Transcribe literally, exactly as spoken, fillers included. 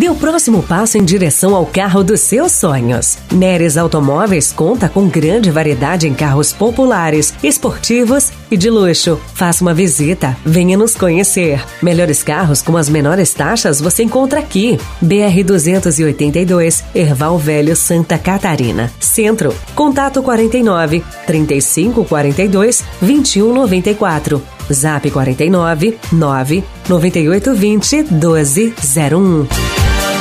Dê o próximo passo em direção ao carro dos seus sonhos. Neres Automóveis conta com grande variedade em carros populares, esportivos e de luxo. Faça uma visita, venha nos conhecer. Melhores carros com as menores taxas você encontra aqui. B R duzentos e oitenta e dois, Erval Velho, Santa Catarina. Centro, contato quarenta e nove, trinta e cinco quarenta e dois, vinte e um noventa e quatro. Zap quarenta e nove, nove, noventa e oito vinte, doze zero um.